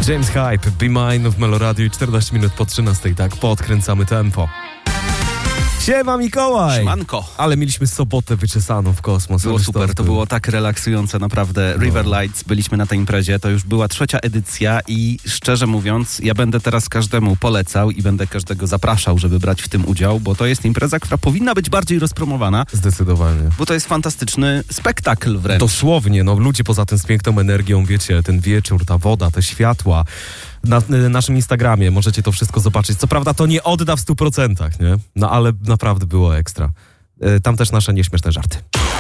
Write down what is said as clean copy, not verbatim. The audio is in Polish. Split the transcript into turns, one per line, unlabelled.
James Hype, Be Mine w Meloradiu i 14 minut po 13, tak, podkręcamy tempo. Siema Mikołaj!
Siemanko.
Ale mieliśmy sobotę wyczesaną w kosmos.
Było super, to było tak relaksujące naprawdę. River Lights, byliśmy na tej imprezie, to już była 3. edycja i szczerze mówiąc, ja będę teraz każdemu polecał i będę każdego zapraszał, żeby brać w tym udział, bo to jest impreza, która powinna być bardziej rozpromowana.
Zdecydowanie.
Bo to jest fantastyczny spektakl wręcz.
Dosłownie, no ludzie poza tym z piękną energią, wiecie, ten wieczór, ta woda, te światła. Na naszym Instagramie możecie to wszystko zobaczyć. Co prawda to nie odda w 100%, nie? No ale naprawdę było ekstra. Tam też nasze nieśmieszne żarty.